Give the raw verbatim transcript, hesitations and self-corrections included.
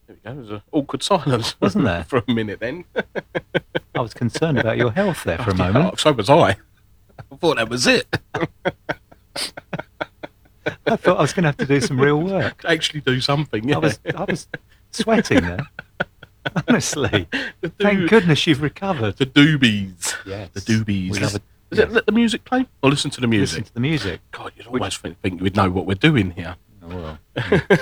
There we go. There was an awkward silence, Wasn't there? for a minute then. I was concerned about your health there for a Oh, yeah, moment. so was I. I thought that was it. I thought I was going to have to do some real work. Actually do something, yeah. I was, I was sweating there. Honestly. The Thank doo- goodness you've recovered. The doobies. Yes. The doobies. We love it. Does Yes. it let the music play? Or listen to the music? Listen to the music. God, you'd almost think, think we'd know what we're doing here. Oh, well.